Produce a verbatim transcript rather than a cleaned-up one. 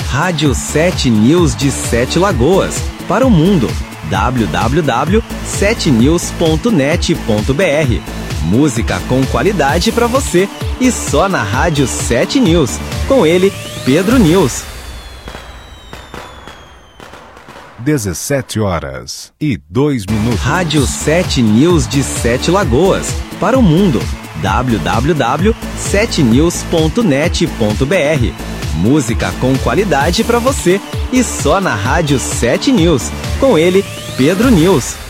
Rádio sete News de Sete Lagoas, para o mundo. w w w ponto sete news ponto net ponto b r. Música com qualidade para você e só na Rádio sete News. Com ele, Pedro News. dezessete horas e dois minutos. Rádio sete News de Sete Lagoas, para o mundo. w w w ponto sete news ponto net ponto b r. Música com qualidade para você e só na Rádio sete News. Com ele, Pedro News.